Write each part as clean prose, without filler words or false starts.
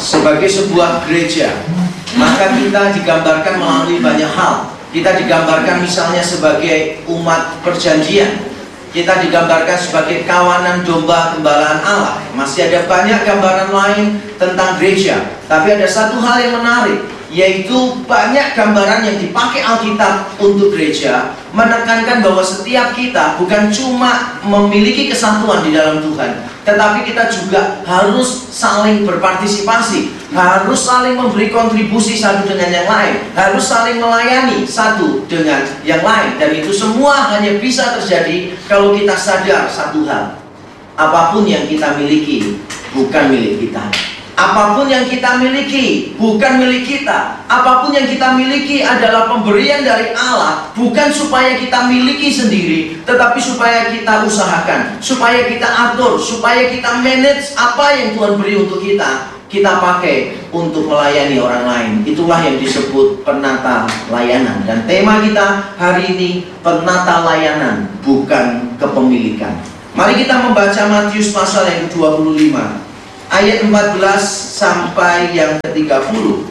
Sebagai sebuah gereja, maka kita digambarkan melalui banyak hal. Kita digambarkan misalnya sebagai umat perjanjian. Kita digambarkan sebagai kawanan domba gembalaan Allah. Masih ada banyak gambaran lain tentang gereja. Tapi ada satu hal yang menarik, yaitu banyak gambaran yang dipakai Alkitab untuk gereja menekankan bahwa setiap kita bukan cuma memiliki kesatuan di dalam Tuhan, tetapi kita juga harus saling berpartisipasi, harus saling memberi kontribusi satu dengan yang lain, harus saling melayani satu dengan yang lain. Dan itu semua hanya bisa terjadi kalau kita sadar satu hal: apapun yang kita miliki bukan milik kita. Apapun yang kita miliki bukan milik kita. Apapun yang kita miliki adalah pemberian dari Allah, bukan supaya kita miliki sendiri, tetapi supaya kita usahakan, supaya kita atur, supaya kita manage apa yang Tuhan beri untuk kita pakai untuk melayani orang lain. Itulah yang disebut penata layanan. Dan tema kita hari ini, penata layanan, bukan kepemilikan. Mari kita membaca Matius pasal yang ke-25, ayat 14 sampai yang ke-30.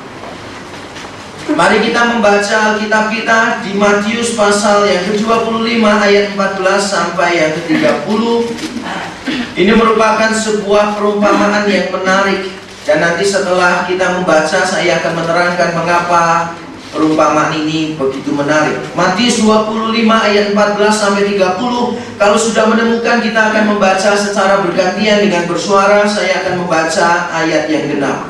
Mari kita membaca Alkitab kita di Matius pasal yang ke-25 ayat 14 sampai yang ke-30. Ini merupakan sebuah perumpamaan yang menarik. Dan nanti setelah kita membaca, saya akan menerangkan mengapa perumpamaan ini begitu menarik. Matius 25 ayat 14 sampai 30. Kalau sudah menemukan, kita akan membaca secara bergantian dengan bersuara. Saya akan membaca ayat yang genap.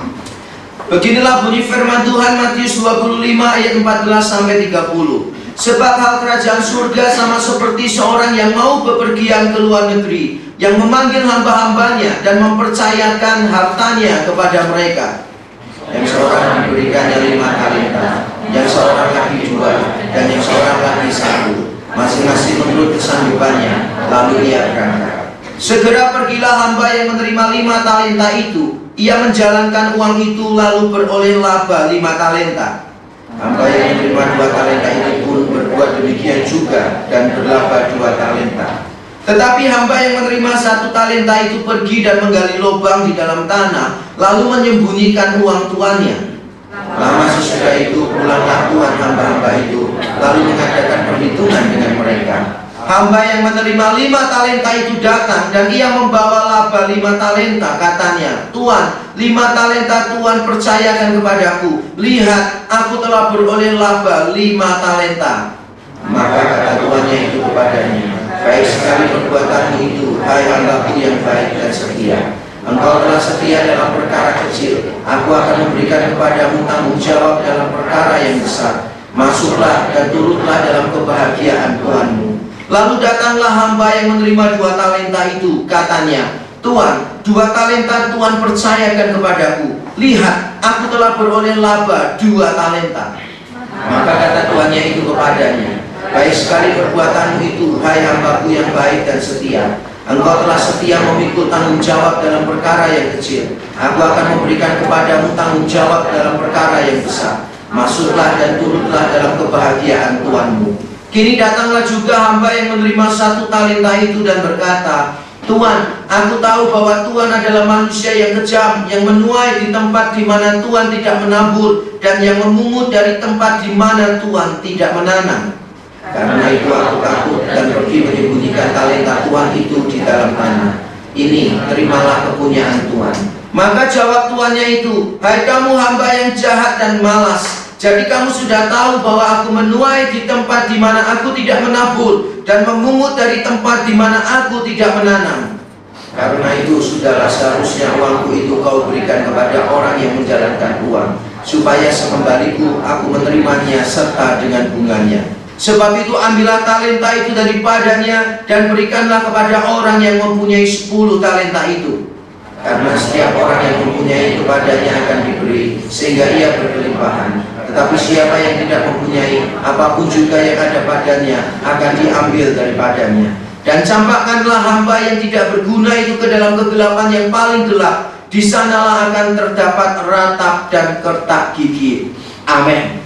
Beginilah bunyi firman Tuhan, Matius 25 ayat 14 sampai 30. Sebab hal kerajaan surga sama seperti seorang yang mau bepergian ke luar negeri, yang memanggil hamba-hambanya dan mempercayakan hartanya kepada mereka. Yang seorang diberikannya 5 talenta, yang seorang lagi 2, dan yang seorang lagi 1, masing-masing menurut kesanggupannya. Lalu ia berangkat. Segera pergilah hamba yang menerima 5 talenta itu. Ia menjalankan uang itu lalu beroleh laba 5 talenta. Hamba yang menerima 2 talenta itu pun berbuat demikian juga dan berlaba 2 talenta. Tetapi hamba yang menerima 1 talenta itu pergi dan menggali lubang di dalam tanah, lalu menyembunyikan uang tuannya. Lama sesudah itu pulanglah tuan hamba-hamba itu, lalu mengadakan perhitungan dengan mereka. Hamba yang menerima 5 talenta itu datang, dan ia membawa laba 5 talenta. Katanya, Tuan, 5 talenta Tuan percayakan kepadaku. Lihat, aku telah beroleh laba 5 talenta. Maka kata tuannya itu kepadanya, baik sekali perbuatanmu itu, hai hambaku yang baik dan setia. Engkau telah setia dalam perkara kecil, aku akan memberikan kepadamu tanggung jawab dalam perkara yang besar. Masuklah dan turutlah dalam kebahagiaan Tuhanmu. Lalu datanglah hamba yang menerima 2 talenta itu. Katanya, Tuan, 2 talenta Tuan percayakan kepadaku. Lihat, aku telah beroleh laba 2 talenta. Maka kata tuannya itu kepadanya, baik sekali perbuatanmu itu, hai hambaku yang baik dan setia. Engkau telah setia memikul tanggung jawab dalam perkara yang kecil, aku akan memberikan kepadamu tanggung jawab dalam perkara yang besar. Masuklah dan turutlah dalam kebahagiaan Tuanmu. Kini datanglah juga hamba yang menerima 1 talenta itu dan berkata, Tuan, aku tahu bahwa Tuan adalah manusia yang kejam, yang menuai di tempat di mana Tuan tidak menabur, dan yang memungut dari tempat di mana Tuan tidak menanam. Karena itu aku takut dan pergi menyembunyikan talenta Tuan itu di dalam tanah. Ini, terimalah kepunyaan Tuan. Maka jawab tuannya itu, hai kamu hamba yang jahat dan malas. Jadi kamu sudah tahu bahwa aku menuai di tempat di mana aku tidak menabur, dan memungut dari tempat di mana aku tidak menanam. Karena itu sudahlah seharusnya uangku itu kau berikan kepada orang yang menjalankan uang, supaya sekembaliku aku menerimanya serta dengan bunganya. Sebab itu ambillah talenta itu daripadanya dan berikanlah kepada orang yang mempunyai 10 talenta itu. Karena setiap orang yang mempunyai kepadanya akan diberi, sehingga ia berkelimpahan. Tetapi siapa yang tidak mempunyai, apapun juga yang ada padanya akan diambil daripadanya. Dan campakkanlah hamba yang tidak berguna itu ke dalam kegelapan yang paling gelap. Di sanalah akan terdapat ratap dan kertak gigi. Amin.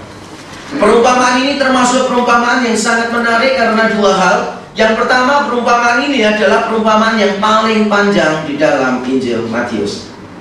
Perumpamaan ini termasuk perumpamaan yang sangat menarik karena 2 hal. Yang pertama, perumpamaan ini adalah perumpamaan yang paling panjang di dalam Injil Matius.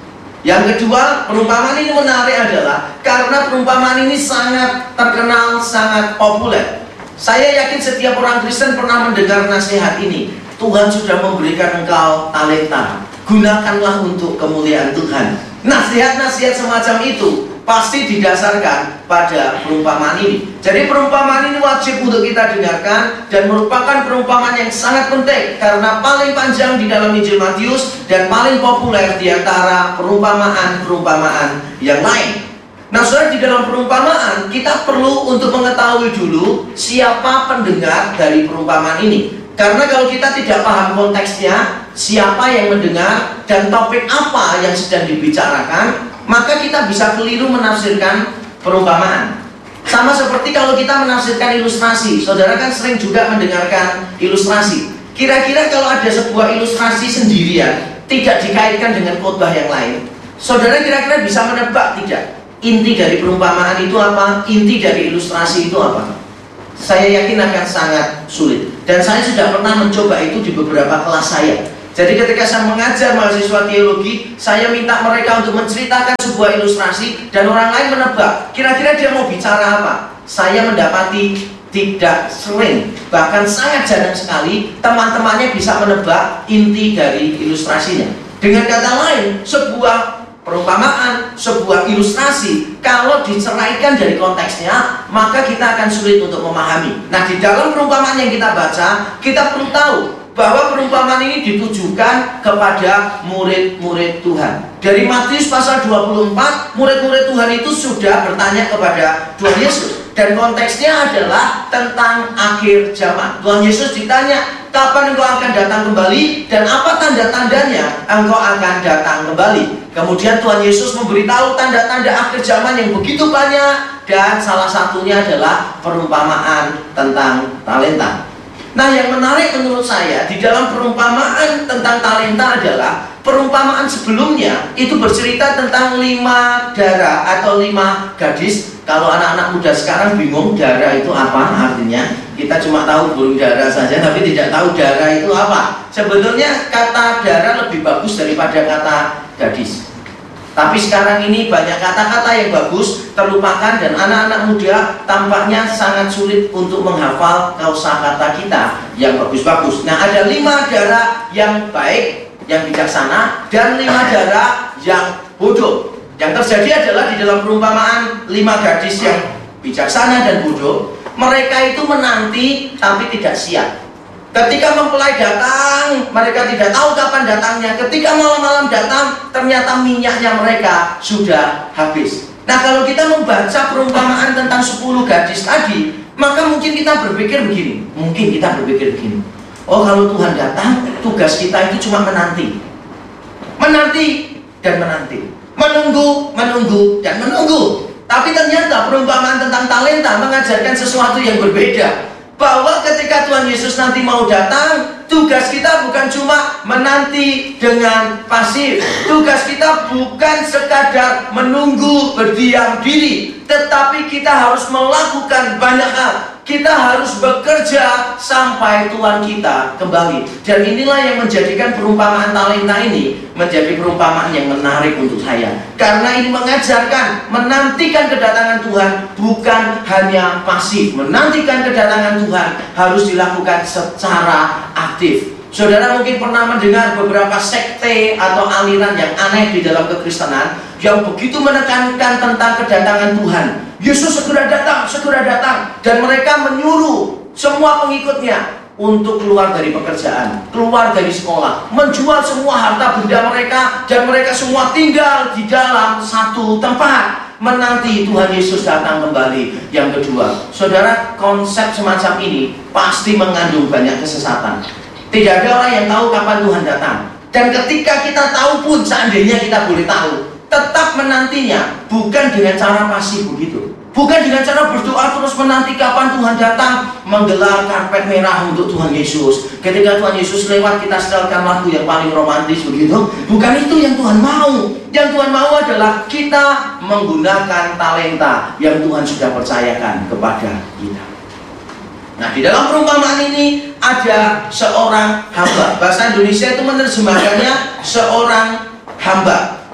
Yang kedua, perumpamaan ini menarik adalah karena perumpamaan ini sangat terkenal, sangat populer. Saya yakin setiap orang Kristen pernah mendengar nasihat ini. Tuhan sudah memberikan engkau talenta, gunakanlah untuk kemuliaan Tuhan. Nasihat-nasihat semacam itu pasti didasarkan pada perumpamaan ini. Jadi perumpamaan ini wajib untuk kita dengarkan dan merupakan perumpamaan yang sangat penting karena paling panjang di dalam Injil Matius dan paling populer di antara perumpamaan-perumpamaan yang lain. Nah, saudara, di dalam perumpamaan kita perlu untuk mengetahui dulu siapa pendengar dari perumpamaan ini. Karena kalau kita tidak paham konteksnya, siapa yang mendengar dan topik apa yang sedang dibicarakan, maka kita bisa keliru menafsirkan perumpamaan. Sama seperti kalau kita menafsirkan ilustrasi. Saudara kan sering juga mendengarkan ilustrasi. Kira-kira kalau ada sebuah ilustrasi sendirian, tidak dikaitkan dengan khotbah yang lain, saudara kira-kira bisa menebak tidak? Inti dari perumpamaan itu apa? Inti dari ilustrasi itu apa? Saya yakin akan sangat sulit. Dan saya sudah pernah mencoba itu di beberapa kelas saya. Jadi ketika saya mengajar mahasiswa teologi, saya minta mereka untuk menceritakan sebuah ilustrasi dan orang lain menebak kira-kira dia mau bicara apa. Saya mendapati tidak sering, bahkan sangat jarang sekali teman-temannya bisa menebak inti dari ilustrasinya. Dengan kata lain, sebuah perumpamaan, sebuah ilustrasi kalau diceraikan dari konteksnya, maka kita akan sulit untuk memahami. Nah, di dalam perumpamaan yang kita baca, kita perlu tahu bahwa perumpamaan ini ditujukan kepada murid-murid Tuhan. Dari Matius pasal 24, murid-murid Tuhan itu sudah bertanya kepada Tuhan Yesus. Dan konteksnya adalah tentang akhir zaman. Tuhan Yesus ditanya, kapan engkau akan datang kembali dan apa tanda-tandanya engkau akan datang kembali. Kemudian Tuhan Yesus memberitahu tanda-tanda akhir zaman yang begitu banyak, dan salah satunya adalah perumpamaan tentang talenta. Nah, yang menarik menurut saya di dalam perumpamaan tentang talenta adalah perumpamaan sebelumnya itu bercerita tentang 5 dara atau 5 gadis. Kalau anak-anak muda sekarang bingung dara itu apa artinya, kita cuma tahu burung dara saja tapi tidak tahu dara itu apa. Sebetulnya kata dara lebih bagus daripada kata gadis. Tapi sekarang ini banyak kata-kata yang bagus terlupakan dan anak-anak muda tampaknya sangat sulit untuk menghafal kosakata kita yang bagus-bagus. Nah, ada 5 dara yang baik, yang bijaksana, dan 5 dara yang bodoh. Yang terjadi adalah di dalam perumpamaan 5 gadis yang bijaksana dan bodoh, mereka itu menanti tapi tidak siap. Ketika mempelai datang, mereka tidak tahu kapan datangnya. Ketika malam-malam datang, ternyata minyaknya mereka sudah habis. Nah, kalau kita membaca perumpamaan tentang 10 gadis tadi, maka mungkin kita berpikir begini. Oh, kalau Tuhan datang, tugas kita itu cuma menanti. Menanti dan menanti. Menunggu dan menunggu. Tapi ternyata perumpamaan tentang talenta mengajarkan sesuatu yang berbeda. Bahwa ketika Tuhan Yesus nanti mau datang, tugas kita bukan cuma menanti dengan pasif. Tugas kita bukan sekadar menunggu berdiam diri, tetapi kita harus melakukan banyak hal. Kita harus bekerja sampai Tuhan kita kembali. Dan inilah yang menjadikan perumpamaan talenta ini menjadi perumpamaan yang menarik untuk saya. Karena ini mengajarkan menantikan kedatangan Tuhan bukan hanya pasif. Menantikan kedatangan Tuhan harus dilakukan secara aktif. Saudara mungkin pernah mendengar beberapa sekte atau aliran yang aneh di dalam kekristenan yang begitu menekankan tentang kedatangan Tuhan. Yesus segera datang, dan mereka menyuruh semua pengikutnya untuk keluar dari pekerjaan, keluar dari sekolah, menjual semua harta benda mereka, dan mereka semua tinggal di dalam satu tempat menanti Tuhan Yesus datang kembali. Yang kedua, saudara, konsep semacam ini pasti mengandung banyak kesesatan. Tidak ada orang yang tahu kapan Tuhan datang. Dan ketika kita tahu pun, seandainya kita boleh tahu, tetap menantinya bukan dengan cara pasif begitu. Bukan dengan cara berdoa terus menanti kapan Tuhan datang, menggelar karpet merah untuk Tuhan Yesus. Ketika Tuhan Yesus lewat, kita setelkan lagu yang paling romantis begitu. Bukan itu yang Tuhan mau. Yang Tuhan mau adalah kita menggunakan talenta yang Tuhan sudah percayakan kepada kita. Nah, di dalam perumpamaan ini ada seorang hamba. Bahasa Indonesia itu menerjemahkannya seorang hamba.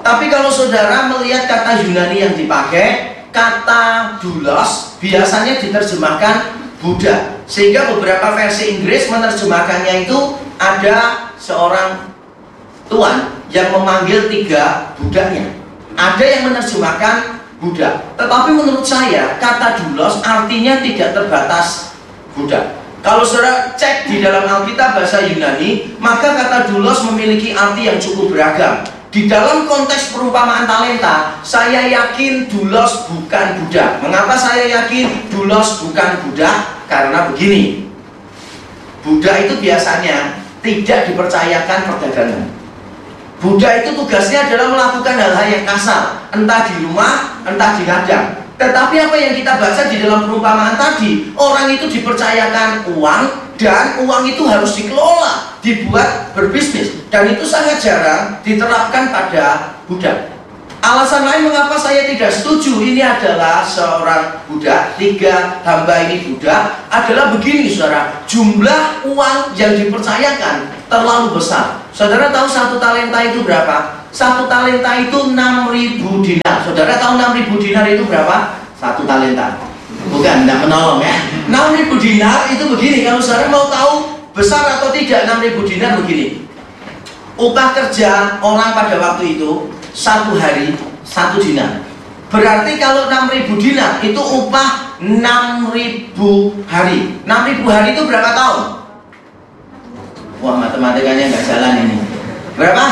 Tapi kalau saudara melihat kata Yunani yang dipakai, kata doulos biasanya diterjemahkan budak. Sehingga beberapa versi Inggris menerjemahkannya itu ada seorang tuan yang memanggil 3 budaknya. Ada yang menerjemahkan budak. Tetapi menurut saya kata doulos artinya tidak terbatas budak. Kalau saudara cek di dalam Alkitab bahasa Yunani, maka kata doulos memiliki arti yang cukup beragam. Di dalam konteks perumpamaan talenta, saya yakin doulos bukan budak. Mengapa saya yakin doulos bukan budak? Karena begini, budak itu biasanya tidak dipercayakan perdagangan. Budak itu tugasnya adalah melakukan hal-hal yang kasar, entah di rumah, entah di ladang. Tetapi apa yang kita baca di dalam perumpamaan tadi, orang itu dipercayakan uang, dan uang itu harus dikelola, dibuat berbisnis. Dan itu sangat jarang diterapkan pada budak. Alasan lain mengapa saya tidak setuju ini adalah seorang budak, 3 hamba ini budak, adalah begini saudara, jumlah uang yang dipercayakan terlalu besar. Saudara tahu 1 talenta itu berapa? 1 talenta itu 6.000 dinar. Saudara tahu 6.000 dinar itu berapa? 1 talenta. Bukan, tidak menolong ya. 6.000 dinar itu begini, kalau saudara mau tahu besar atau tidak 6.000 dinar begini. Upah kerja orang pada waktu itu 1 hari 1 dinar. Berarti kalau 6.000 dinar itu upah 6.000 hari. 6.000 hari itu berapa tahun? Wah, matematikanya nggak jalan ini. Berapa?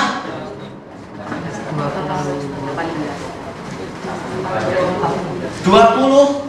20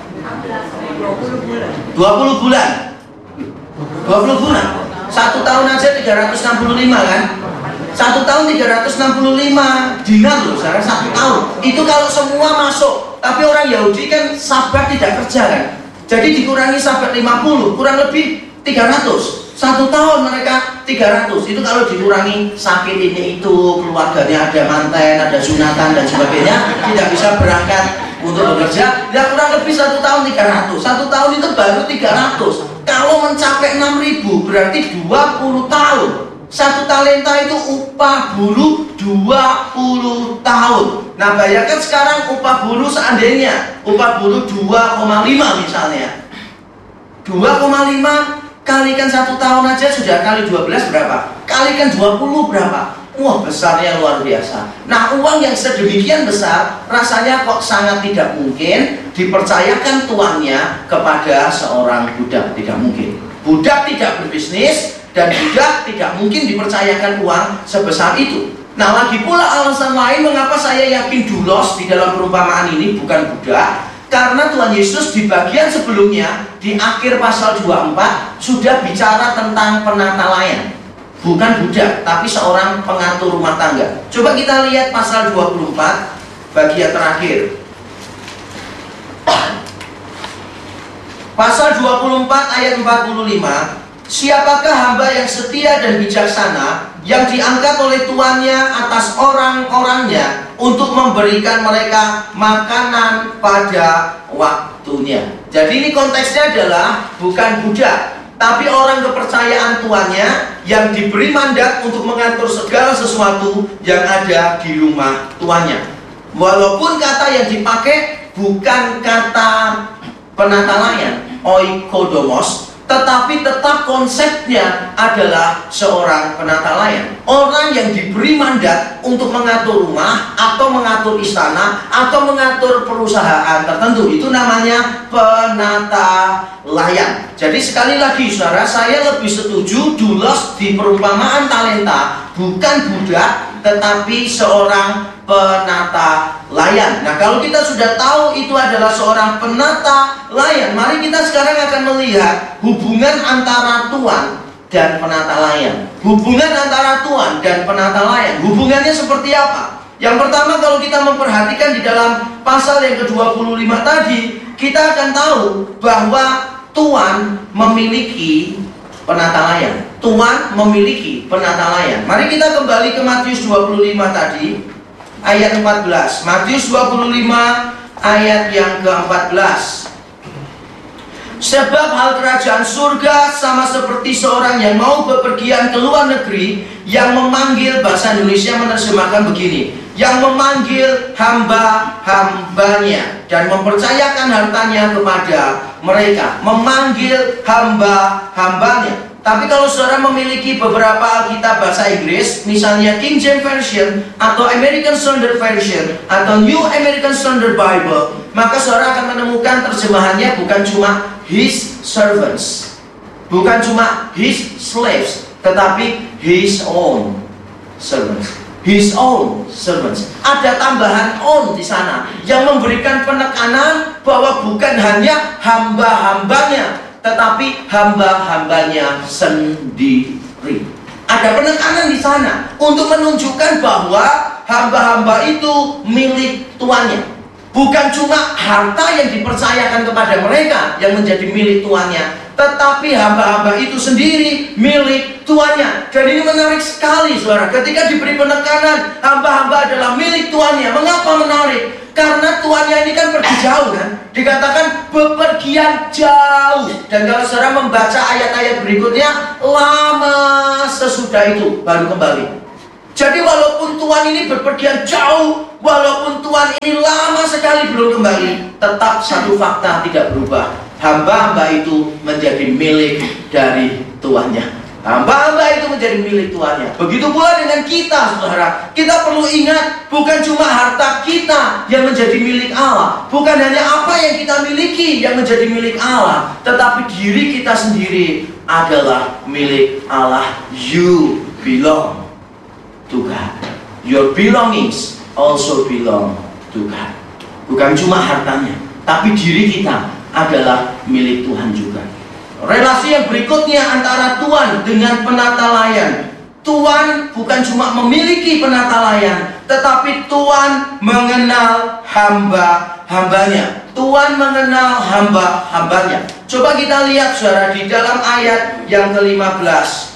bulan. 20 bulan. 1 tahun aja 365 kan? 1 tahun 365 dinar loh, saudara, 1 tahun. Itu kalau semua masuk. Tapi orang Yahudi kan sabat tidak kerja kan. Jadi dikurangi sabat 50, kurang lebih 300. 1 tahun mereka 300. Itu kalau dikurangi sakit ini itu, keluarganya ada manten, ada sunatan dan sebagainya, tidak bisa berangkat untuk bekerja. Ya kurang lebih 1 tahun 300. 1 tahun itu baru 300. Kalau mencapai 6.000 berarti 20 tahun. 1 talenta itu upah buruh 20 tahun. Nah bayangkan sekarang upah buruh seandainya upah buruh 2,5 misalnya. 2,5 kalikan 1 tahun aja sudah kali 12 berapa? Kalikan 20 berapa? Wah besarnya luar biasa. Nah uang yang sedemikian besar rasanya kok sangat tidak mungkin dipercayakan tuannya kepada seorang budak. Tidak mungkin. Budak tidak berbisnis dan budak tidak mungkin dipercayakan uang sebesar itu. Nah lagi pula alasan lain mengapa saya yakin doulos di dalam perumpamaan ini bukan budak, karena Tuhan Yesus di bagian sebelumnya di akhir pasal 24 sudah bicara tentang penata layan. Bukan budak, tapi seorang pengatur rumah tangga. Coba kita lihat pasal 24 bagian terakhir. Pasal 24 ayat 45. Siapakah hamba yang setia dan bijaksana yang diangkat oleh tuannya atas orang-orangnya untuk memberikan mereka makanan pada waktunya. Jadi ini konteksnya adalah bukan budak, tapi orang kepercayaan tuannya yang diberi mandat untuk mengatur segala sesuatu yang ada di rumah tuannya. Walaupun kata yang dipakai bukan kata penata layan, oikodomos, tetapi tetap konsepnya adalah seorang penata layan. Orang yang diberi mandat untuk mengatur rumah atau mengatur istana atau mengatur perusahaan tertentu, itu namanya penata layan. Jadi sekali lagi saudara, saya lebih setuju doulos di perumpamaan talenta bukan budak, tetapi seorang penata layan. Nah kalau kita sudah tahu itu adalah seorang penata layan, mari kita sekarang akan melihat hubungan antara tuan dan penata layan. Hubungan antara tuan dan penata layan, hubungannya seperti apa? Yang pertama, kalau kita memperhatikan di dalam pasal yang ke-25 tadi, kita akan tahu bahwa tuan memiliki penata layan. Tuan memiliki penata layan. Mari kita kembali ke Matius 25 tadi, ayat 14. Matius 25 ayat yang ke-14. Sebab hal kerajaan surga sama seperti seorang yang mau bepergian ke luar negeri, yang memanggil, bahasa Indonesia menerjemahkan begini, yang memanggil hamba-hambanya dan mempercayakan hartanya kepada mereka. Memanggil hamba-hambanya. Tapi kalau saudara memiliki beberapa Alkitab bahasa Inggris, misalnya King James Version atau American Standard Version atau New American Standard Bible, maka saudara akan menemukan terjemahannya bukan cuma his servants, bukan cuma his slaves, tetapi his own servants. His own servants. Ada tambahan on di sana yang memberikan penekanan bahwa bukan hanya hamba-hambanya, tetapi hamba-hambanya sendiri. Ada penekanan di sana untuk menunjukkan bahwa hamba-hamba itu milik tuannya. Bukan cuma harta yang dipercayakan kepada mereka yang menjadi milik tuannya, tetapi hamba-hamba itu sendiri milik tuannya. Dan ini menarik sekali, saudara. Ketika diberi penekanan hamba-hamba adalah milik tuannya. Mengapa menarik? Karena tuannya ini kan pergi jauh, kan? Dikatakan bepergian jauh. Dan kalau saudara membaca ayat-ayat berikutnya, lama sesudah itu baru kembali. Jadi walaupun Tuhan ini berpergian jauh, walaupun Tuhan ini lama sekali belum kembali, tetap satu fakta tidak berubah. Hamba-hamba itu menjadi milik dari tuannya. Hamba-hamba itu menjadi milik tuannya. Begitu pula dengan kita, saudara. Kita perlu ingat, bukan cuma harta kita yang menjadi milik Allah, bukan hanya apa yang kita miliki yang menjadi milik Allah, tetapi diri kita sendiri adalah milik Allah. You belong to God. Your belongings also belong to God. Bukan cuma hartanya, tapi diri kita adalah milik Tuhan juga. Relasi yang berikutnya antara Tuhan dengan penata layan. Tuhan bukan cuma memiliki penata layan, tetapi Tuhan mengenal hamba-hambanya. Tuhan mengenal hamba-hambanya. Coba kita lihat, saudara, di dalam ayat yang ke-15.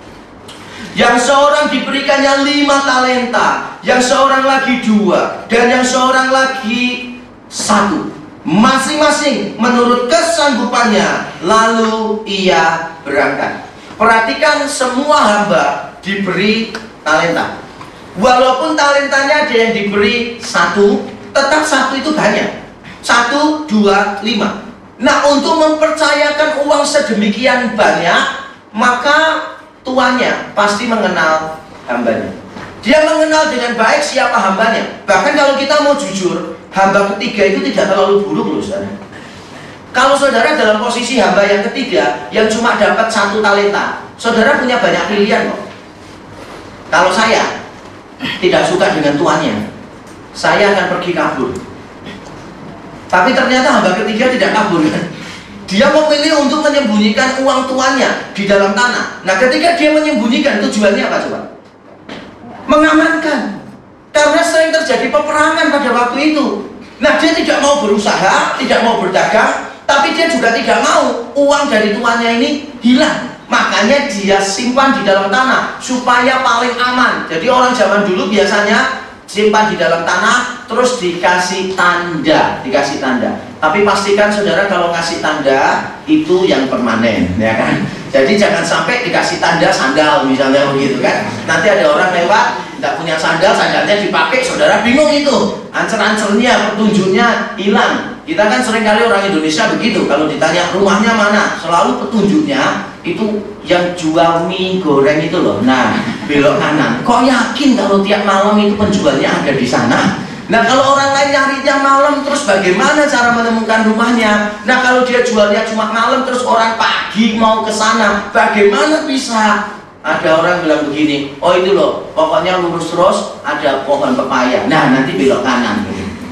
Yang seorang diberikannya 5 talenta, yang seorang lagi 2, dan yang seorang lagi 1, masing-masing menurut kesanggupannya, lalu ia berangkat. Perhatikan, semua hamba diberi talenta. Walaupun talentanya ada yang diberi 1, tetap 1 itu banyak. 1, 2, 5. Nah, untuk mempercayakan uang sedemikian banyak, maka tuannya pasti mengenal hambanya. Dia mengenal dengan baik siapa hambanya. Bahkan kalau kita mau jujur, hamba ketiga itu tidak terlalu buruk loh, saudara. Kalau saudara dalam posisi hamba yang ketiga yang cuma dapat 1 talenta, saudara punya banyak pilihan kok. Kalau saya tidak suka dengan tuannya, saya akan pergi kabur. Tapi ternyata hamba ketiga tidak kabur, kan? Dia memilih untuk menyembunyikan uang tuannya di dalam tanah. Nah, ketika dia menyembunyikan, tujuannya apa coba? Mengamankan. Karena sering terjadi peperangan pada waktu itu. Nah, dia tidak mau berusaha, tidak mau berdagang, tapi dia juga tidak mau uang dari tuannya ini hilang. Makanya dia simpan di dalam tanah supaya paling aman. Jadi orang zaman dulu biasanya simpan di dalam tanah, terus dikasih tanda, Tapi pastikan saudara kalau kasih tanda itu yang permanen, ya kan? Jadi jangan sampai dikasih tanda sandal misalnya begitu kan? Nanti ada orang lewat, tidak punya sandal, sandalnya dipakai, saudara bingung itu, ancer-ancernya, petunjuknya hilang. Kita kan seringkali orang Indonesia begitu, kalau ditanya rumahnya mana, selalu petunjuknya itu yang jual mie goreng itu loh. Nah, belok kanan. Kok yakin kalau tiap malam itu penjualnya ada di sana? Nah, kalau orang lain nyarinya malam, terus bagaimana cara menemukan rumahnya? Nah, kalau dia jualnya cuma malam, terus orang pagi mau ke sana, bagaimana bisa? Ada orang bilang begini, oh itu loh, pokoknya lurus terus ada pohon pepaya. Nah, nanti belok kanan.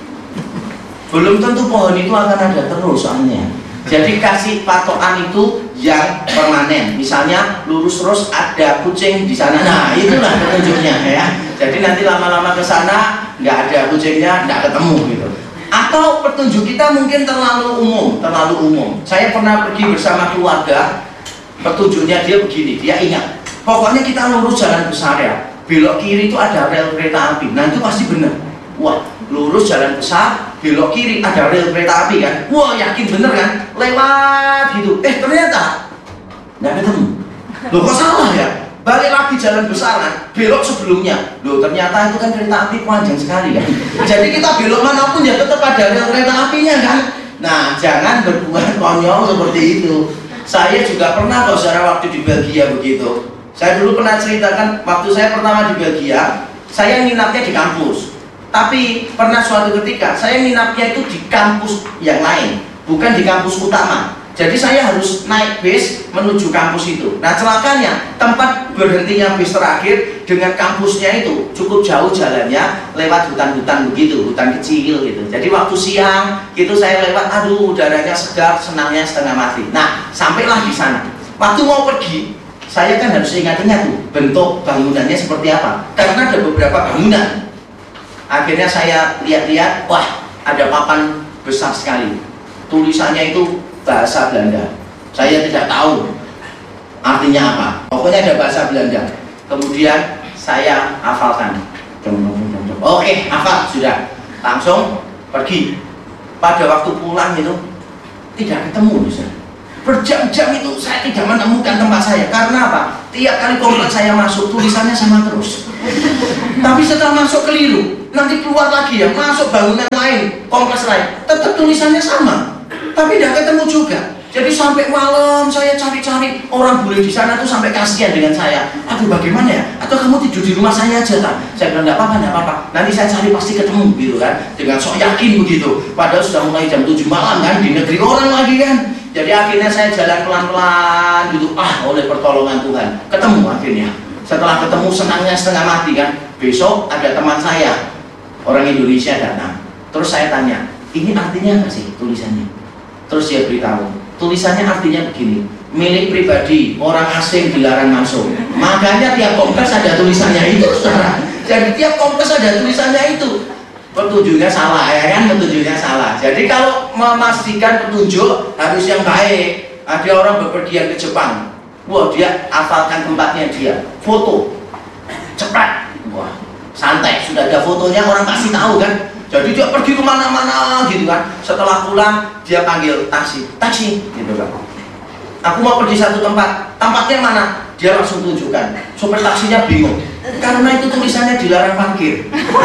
Belum tentu pohon itu akan ada terus soalnya. Jadi kasih patokan itu yang permanen. Misalnya lurus terus ada kucing di sana. Nah, itulah petunjuknya ya. Jadi nanti lama-lama ke sana nggak ada kucingnya, nggak ketemu gitu. Atau petunjuk kita mungkin terlalu umum. Saya pernah pergi bersama keluarga, petunjuknya dia begini, dia ingat. Pokoknya kita lurus jalan besar ya. Belok kiri itu ada rel kereta api. Nah, itu pasti benar. Wah, lurus jalan besar, belok kiri ada rel kereta api kan, wah yakin bener kan, lewat gitu, ternyata nggak ketemu. Loh kok salah ya? Balik lagi jalan besaran, belok sebelumnya, loh ternyata itu kan kereta api panjang sekali kan. Jadi kita belok manapun ya tetap ada rel kereta apinya kan. Nah jangan berbuat konyol seperti itu. Saya juga pernah kalau saudara waktu di Belgia begitu. Saya dulu pernah ceritakan waktu saya pertama di Belgia, saya nginapnya di kampus. Tapi pernah suatu ketika saya nginapnya itu di kampus yang lain, bukan di kampus utama. Jadi saya harus naik bis menuju kampus itu. Nah celakanya tempat berhentinya bis terakhir dengan kampusnya itu cukup jauh jalannya, lewat hutan-hutan begitu, hutan kecil gitu. Jadi waktu siang gitu saya lewat, aduh udaranya segar, senangnya setengah mati. Nah sampailah di sana. Waktu mau pergi, saya kan harus ingat-ingat tuh bentuk bangunannya seperti apa, karena ada beberapa bangunan. Akhirnya saya lihat-lihat, wah ada papan besar sekali, tulisannya itu bahasa Belanda. Saya tidak tahu artinya apa, pokoknya ada bahasa Belanda. Kemudian saya hafalkan. Oke, hafal sudah. Langsung pergi. Pada waktu pulang itu tidak ketemu, Ustaz. Berjam-jam itu saya tidak menemukan tempat saya. Karena apa? Tiap kali kompleks saya masuk tulisannya sama terus. Tapi setelah masuk keliru, nanti keluar lagi ya, masuk bangunan lain, kompleks lain, tetap tulisannya sama. Tapi tidak ketemu juga. Jadi sampai malam saya cari-cari, orang bule di sana tuh sampai kasihan dengan saya. Aduh bagaimana ya? Atau kamu tidur di rumah saya aja tak? Saya bilang enggak apa-apa. Nanti saya cari pasti ketemu gitu kan. Dengan sok yakin begitu. Padahal sudah mulai jam 7 malam kan, di negeri orang lagi kan. Jadi akhirnya saya jalan pelan-pelan gitu. Oleh pertolongan Tuhan ketemu akhirnya. Setelah ketemu senangnya setengah mati kan. Besok ada teman saya, orang Indonesia datang. Terus saya tanya, ini artinya apa sih tulisannya? Terus dia beritahu, tulisannya artinya begini, milik pribadi, orang asing dilarang masuk. Makanya tiap kompleks ada tulisannya itu, saudara. Jadi tiap kompleks ada tulisannya itu. Petunjuknya salah ya kan, petunjuknya salah. Jadi kalau memastikan petunjuk harus yang baik. Ada orang bepergian ke Jepang, wah dia hafalkan tempatnya dia, foto, cepat, wah santai, sudah ada fotonya orang pasti tahu kan. Jadi dia pergi kemana-mana gitu kan. Setelah pulang dia panggil taksi gitu kan. Aku mau pergi satu tempat, tempatnya mana? Dia langsung tunjukkan. Sopir taksinya bingung, karena itu tulisannya dilarang parkir.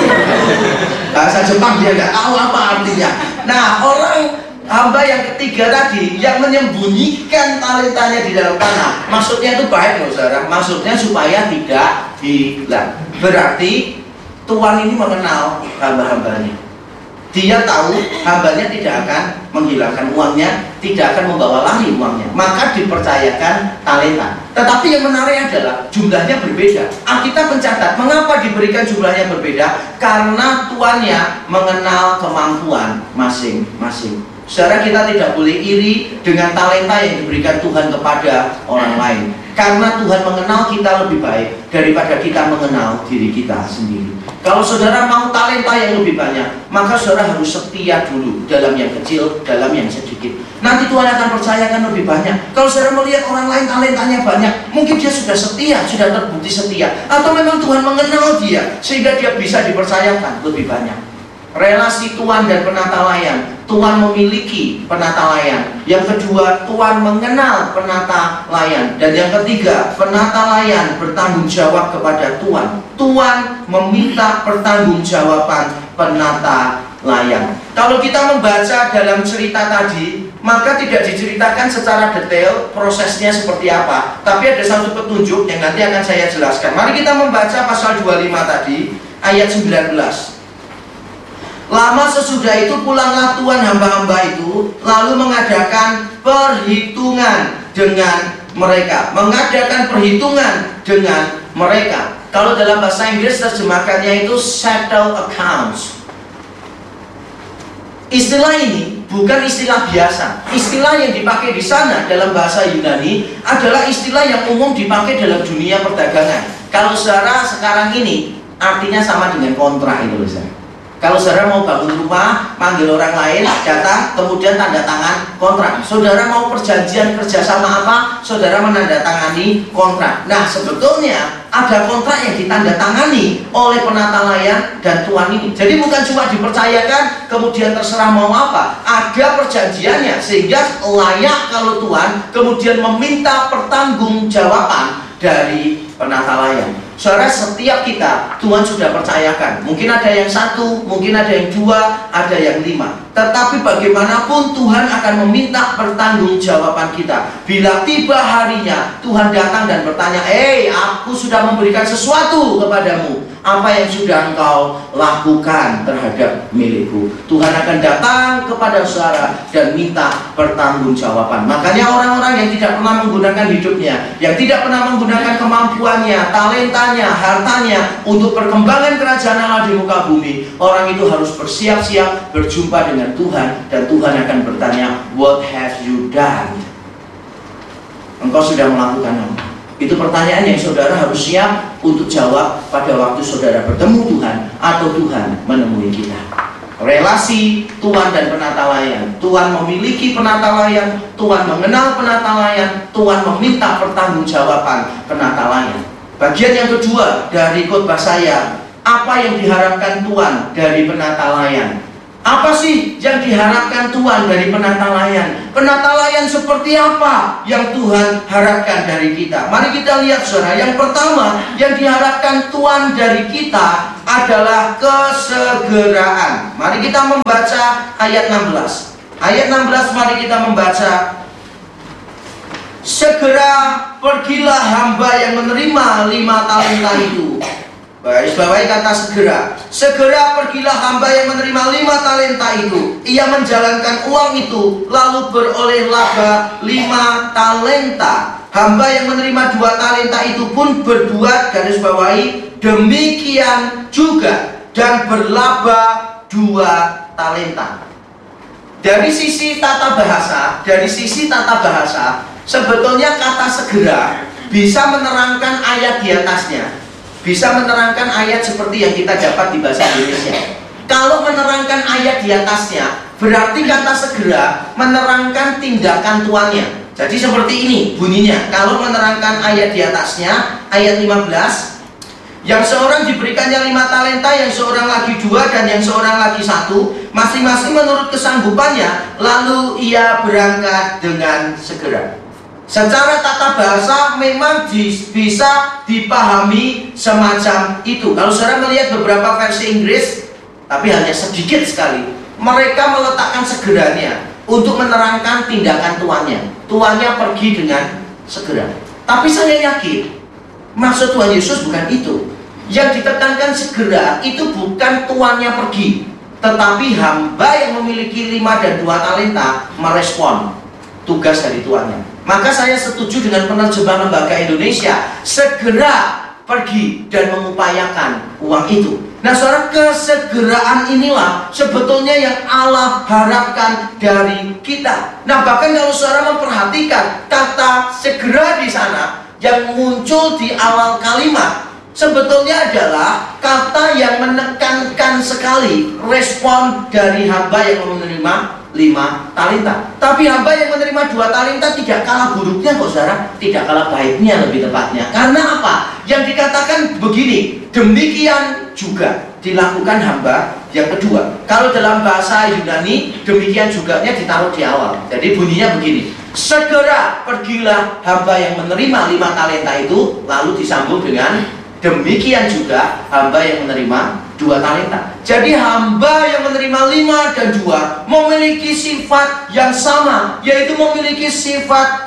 Bahasa Jepang dia nggak tahu apa artinya. Nah orang hamba yang ketiga tadi yang menyembunyikan talentanya di dalam tanah, maksudnya itu baik loh saudara. Maksudnya supaya tidak hilang. Berarti Tuhan ini mengenal hamba-hambanya. Dia tahu hambanya tidak akan menghilangkan uangnya, tidak akan membawa lari uangnya. Maka dipercayakan talenta. Tetapi yang menarik adalah jumlahnya berbeda. Alkitab mencatat mengapa diberikan jumlahnya berbeda? Karena tuannya mengenal kemampuan masing-masing. Saudara, kita tidak boleh iri dengan talenta yang diberikan Tuhan kepada orang lain. Karena Tuhan mengenal kita lebih baik daripada kita mengenal diri kita sendiri. Kalau saudara mau talenta yang lebih banyak, maka saudara harus setia dulu dalam yang kecil, dalam yang sedikit. Nanti Tuhan akan percayakan lebih banyak. Kalau saudara melihat orang lain talentanya banyak, mungkin dia sudah setia, sudah terbukti setia. Atau memang Tuhan mengenal dia, sehingga dia bisa dipercayakan lebih banyak. Relasi Tuhan dan penata layan. Tuhan memiliki penata layan. Yang kedua, Tuhan mengenal penata layan. Dan yang ketiga, penata layan bertanggung jawab kepada Tuhan. Tuhan meminta pertanggungjawaban penata layan. Kalau kita membaca dalam cerita tadi, maka tidak diceritakan secara detail prosesnya seperti apa. Tapi ada satu petunjuk yang nanti akan saya jelaskan. Mari kita membaca pasal 25 tadi, ayat 19. Lama sesudah itu pulanglah tuan hamba-hamba itu, lalu mengadakan perhitungan dengan mereka. Mengadakan perhitungan dengan mereka. Kalau dalam bahasa Inggris terjemahkannya itu settle accounts. Istilah ini bukan istilah biasa. Istilah yang dipakai di sana dalam bahasa Yunani adalah istilah yang umum dipakai dalam dunia perdagangan. Kalau saudara sekarang ini artinya sama dengan kontrak itu, saudara. Kalau saudara mau bangun rumah, manggil orang lain, datang, kemudian tanda tangan kontrak. Saudara mau perjanjian kerjasama apa, saudara menandatangani kontrak. Nah, sebetulnya ada kontrak yang ditandatangani oleh penata layan dan tuan ini. Jadi bukan cuma dipercayakan, kemudian terserah mau apa. Ada perjanjiannya, sehingga layak kalau tuan kemudian meminta pertanggungjawaban dari penata layan. Saudara, setiap kita Tuhan sudah percayakan. Mungkin ada yang 1, mungkin ada yang 2, ada yang 5. Tetapi bagaimanapun Tuhan akan meminta pertanggungjawaban kita. Bila tiba harinya Tuhan datang dan bertanya, aku sudah memberikan sesuatu kepadamu. Apa yang sudah engkau lakukan terhadap milikku? Tuhan akan datang kepada saudara dan minta pertanggungjawaban. Makanya orang-orang yang tidak pernah menggunakan hidupnya, yang tidak pernah menggunakan kemampuannya, talentanya, hartanya untuk perkembangan kerajaan Allah di muka bumi, orang itu harus bersiap-siap berjumpa dengan Tuhan, dan Tuhan akan bertanya, what have you done? Engkau sudah melakukan apa? Itu pertanyaan yang saudara harus siap untuk jawab pada waktu saudara bertemu Tuhan atau Tuhan menemui kita. Relasi Tuhan dan penata layan. Tuhan memiliki penata layan, Tuhan mengenal penata layan, Tuhan meminta pertanggungjawaban penata layan. Bagian yang kedua dari khotbah saya, apa yang diharapkan Tuhan dari penata layan? Apa sih yang diharapkan Tuhan dari penata layan? Penata layan seperti apa yang Tuhan harapkan dari kita? Mari kita lihat saudara. Yang pertama yang diharapkan Tuhan dari kita adalah kesegeraan. Mari kita membaca ayat 16. Ayat 16 mari kita membaca. Segera pergilah hamba yang menerima 5 talenta itu. Baris bawahi kata segera. Segera pergilah hamba yang menerima 5 talenta itu. Ia menjalankan uang itu, lalu beroleh laba 5 talenta. Hamba yang menerima 2 talenta itu pun berbuat, garis bawahi, demikian juga, dan berlaba 2 talenta. Dari sisi tata bahasa, sebetulnya kata segera bisa menerangkan ayat di atasnya. Bisa menerangkan ayat seperti yang kita dapat di bahasa Indonesia. Kalau menerangkan ayat di atasnya, berarti kata segera menerangkan tindakan tuannya. Jadi seperti ini bunyinya. Kalau menerangkan ayat di atasnya, ayat 15, yang seorang diberikannya 5 talenta, yang seorang lagi 2, dan yang seorang lagi 1, masing-masing menurut kesanggupannya, lalu ia berangkat dengan segera. Secara tata bahasa memang bisa dipahami semacam itu. Kalau saudara melihat beberapa versi Inggris, tapi hanya sedikit sekali, mereka meletakkan segeranya untuk menerangkan tindakan tuannya. Tuannya pergi dengan segera. Tapi saya yakin maksud Tuhan Yesus bukan itu. Yang ditekankan segera itu bukan tuannya pergi, tetapi hamba yang memiliki 5 dan 2 talenta merespon tugas dari tuannya. Maka saya setuju dengan penerjemah Lembaga Indonesia, segera pergi dan mengupayakan uang itu. Nah saudara, kesegeraan inilah sebetulnya yang Allah harapkan dari kita. Nah bahkan kalau saudara memperhatikan kata segera di sana yang muncul di awal kalimat, sebetulnya adalah kata yang menekankan sekali respon dari hamba yang menerima 5 talenta. Tapi hamba yang menerima 2 talenta tidak kalah buruknya kok saudara, tidak kalah baiknya lebih tepatnya. Karena apa? Yang dikatakan begini, demikian juga dilakukan hamba yang kedua. Kalau dalam bahasa Yunani, demikian juga-nya ditaruh di awal. Jadi bunyinya begini, segera pergilah hamba yang menerima 5 talenta itu, lalu disambung dengan demikian juga hamba yang menerima 2 talenta. Jadi hamba yang menerima 5 dan 2 memiliki sifat yang sama, yaitu memiliki sifat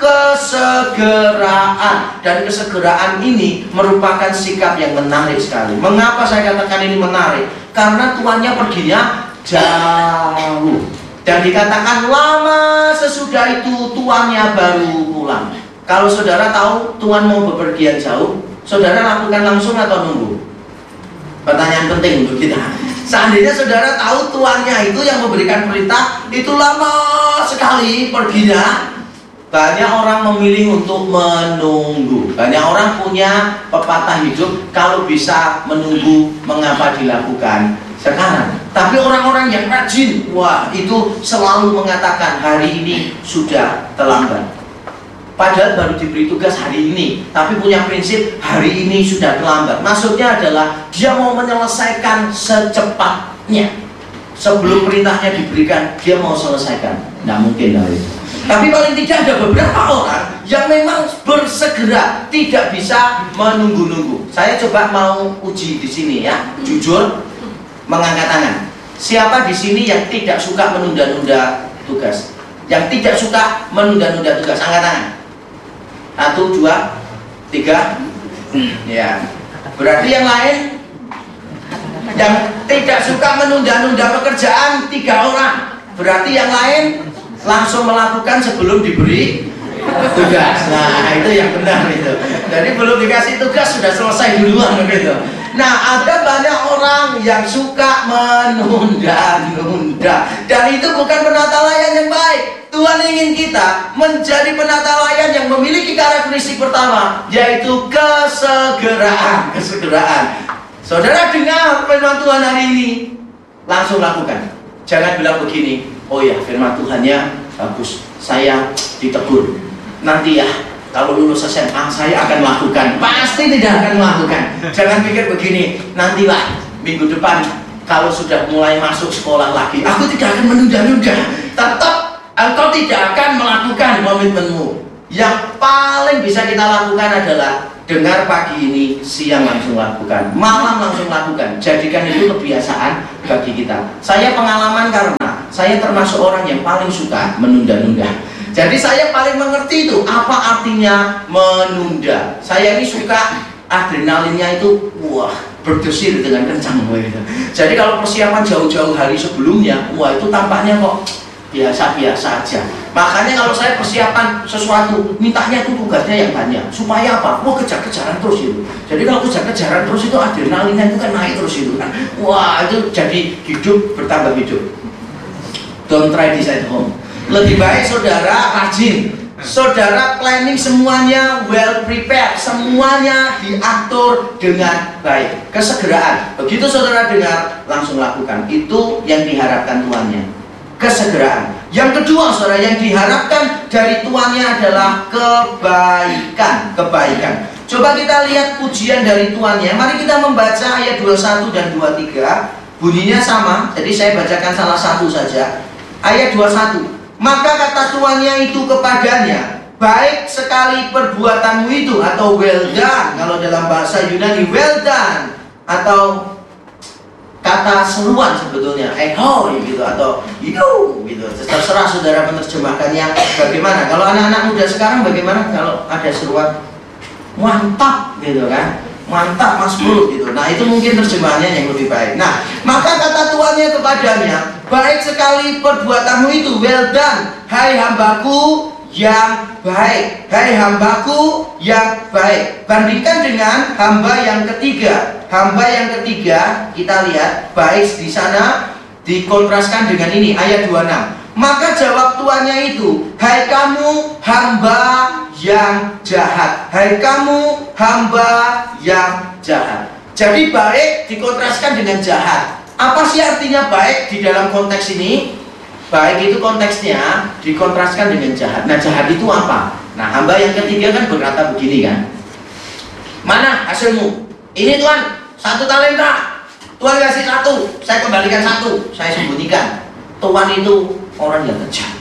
kesegeraan. Dan kesegeraan ini merupakan sikap yang menarik sekali. Mengapa saya katakan ini menarik? Karena tuannya perginya jauh, dan dikatakan lama sesudah itu tuannya baru pulang. Kalau saudara tahu tuan mau bepergian jauh, saudara lakukan langsung atau nunggu? Pertanyaan penting untuk kita. Seandainya saudara tahu tuannya itu yang memberikan perintah itu lama sekali perginya, Banyak orang memilih untuk menunggu. Banyak orang punya pepatah hidup, kalau bisa menunggu, mengapa dilakukan sekarang. Tapi orang-orang yang rajin, wah, itu selalu mengatakan hari ini sudah terlambat. Padahal baru diberi tugas hari ini, tapi punya prinsip hari ini sudah terlambat. Maksudnya adalah dia mau menyelesaikan secepatnya. Sebelum perintahnya diberikan, dia mau selesaikan. Nggak mungkin hal itu. Tapi paling tidak ada beberapa orang yang memang bersegera, tidak bisa menunggu-nunggu. Saya coba mau uji di sini ya, jujur mengangkat tangan. Siapa di sini yang tidak suka menunda-nunda tugas? Yang tidak suka menunda-nunda tugas, angkat tangan. 1, 2, 3. Ya. Berarti yang lain yang tidak suka menunda-nunda pekerjaan 3 orang. Berarti yang lain langsung melakukan sebelum diberi tugas. Nah, itu yang benar itu. Jadi belum dikasih tugas sudah selesai duluan gitu. Nah, ada banyak orang yang suka menunda-nunda, dan itu bukan penata layan yang baik. Tuhan ingin kita menjadi penata layan yang memiliki karakteristik pertama, yaitu kesegeraan. Saudara dengar firman Tuhan hari ini, langsung lakukan. Jangan bilang begini, oh ya firman Tuhannya bagus, saya ditegur. Nanti ya, kalau lulus SMA saya akan melakukan. Pasti tidak akan melakukan. Jangan pikir begini, nantilah minggu depan kalau sudah mulai masuk sekolah lagi, aku tidak akan menunda-nunda. Tetap engkau tidak akan melakukan komitmenmu. Yang paling bisa kita lakukan adalah dengar pagi ini, siang langsung lakukan, malam langsung lakukan. Jadikan itu kebiasaan bagi kita. Saya pengalaman karena saya termasuk orang yang paling suka menunda-nunda. Jadi saya paling mengerti itu apa artinya menunda. Saya ini suka adrenalinnya itu wah berdesir dengan kencang gitu. Jadi kalau persiapan jauh-jauh hari sebelumnya, wah itu tampaknya kok biasa-biasa aja. Makanya kalau saya persiapan sesuatu, mintanya itu tugasnya yang banyak. Supaya apa? Wah kejar-kejaran terus itu. Jadi kalau kejar-kejaran terus itu adrenalinnya itu kan naik terus itu kan. Wah itu jadi hidup bertambah hidup. Don't try this at home. Lebih baik saudara rajin, saudara planning semuanya well prepared, semuanya diatur dengan baik. Kesegeraan. Begitu saudara dengar, langsung lakukan. Itu yang diharapkan tuannya. Kesegeraan. Yang kedua saudara, yang diharapkan dari tuannya adalah kebaikan. Coba kita lihat pujian dari tuannya. Mari kita membaca ayat 21 dan 23. Bunyinya sama, jadi saya bacakan salah satu saja. Ayat 21. Maka kata tuannya itu kepadanya, baik sekali perbuatanmu itu, atau well done kalau dalam bahasa Yunani, well done, atau kata seruan sebetulnya, ehoi gitu, atau you gitu. Terserah saudara menerjemahkannya bagaimana. Kalau anak-anak muda sekarang bagaimana kalau ada seruan mantap gitu kan, mantap Mas Bro gitu. Nah itu mungkin terjemahannya yang lebih baik. Nah maka kata tuannya kepadanya, baik sekali perbuatanmu itu, well done, hai hambaku yang baik, hai hambaku yang baik. Bandingkan dengan hamba yang ketiga. Hamba yang ketiga kita lihat baik di sana dikontraskan dengan ini ayat 26. Maka jawab tuannya itu, hai kamu hamba yang jahat, hai kamu hamba yang jahat. Jadi baik dikontraskan dengan jahat. Apa sih artinya baik di dalam konteks ini? Baik itu konteksnya dikontraskan dengan jahat. Nah jahat itu apa? Nah hamba yang ketiga kan berkata begini kan, mana hasilmu? Ini Tuhan, 1 talenta. Tuhan kasih 1, saya kembalikan 1, saya sembunyikan. Tuhan itu orang yang kejam,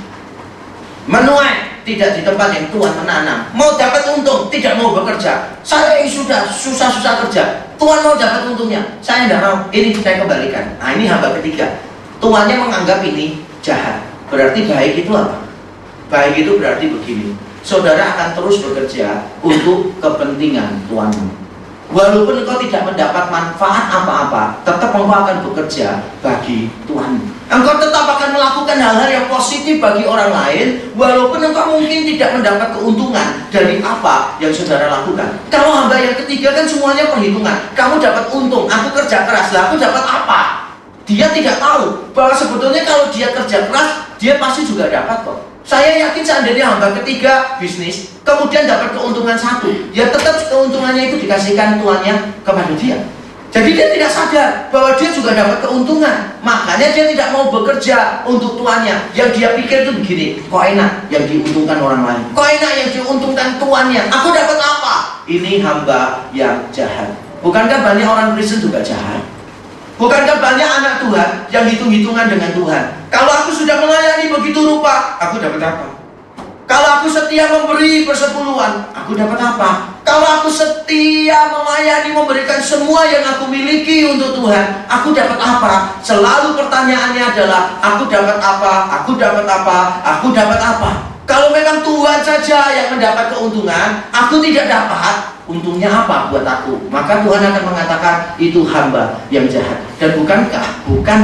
menuai tidak di tempat yang Tuhan menanam. Mau dapat untung, tidak mau bekerja. Saya yang sudah susah-susah kerja, Tuhan mau dapat untungnya, saya tidak mau. Ini saya kembalikan. Nah ini hamba ketiga. Tuannya menganggap ini jahat. Berarti baik itu apa? Baik itu berarti begini, saudara akan terus bekerja untuk kepentingan Tuhanmu. Walaupun engkau tidak mendapat manfaat apa-apa, tetap engkau akan bekerja bagi Tuhan. Engkau tetap akan melakukan hal-hal yang positif bagi orang lain, walaupun engkau mungkin tidak mendapat keuntungan dari apa yang saudara lakukan. Kalau hamba yang ketiga kan semuanya perhitungan. Kamu dapat untung, aku kerja keras, lah aku dapat apa? Dia tidak tahu bahwa sebetulnya kalau dia kerja keras, dia pasti juga dapat kok. Saya yakin seandainya hamba ketiga bisnis, kemudian dapat keuntungan satu, ya tetap keuntungannya itu dikasihkan tuannya kepada dia. Jadi dia tidak sadar bahwa dia juga dapat keuntungan. Makanya dia tidak mau bekerja untuk tuannya. Yang dia pikir itu begini, kok enak yang diuntungkan orang lain, kok enak yang diuntungkan tuannya, aku dapat apa? Ini hamba yang jahat. Bukankah banyak orang Kristen juga jahat? Bukankah banyak anak Tuhan yang hitung-hitungan dengan Tuhan? Kalau aku sudah melayani begitu rupa, aku dapat apa? Kalau aku setia memberi persepuluhan, aku dapat apa? Kalau aku setia melayani, memberikan semua yang aku miliki untuk Tuhan, aku dapat apa? Selalu pertanyaannya adalah, aku dapat apa? Aku dapat apa? Aku dapat apa? Kalau memang Tuhan saja yang mendapat keuntungan, aku tidak dapat, untungnya apa buat aku? Maka Tuhan akan mengatakan, itu hamba yang jahat. Dan bukankah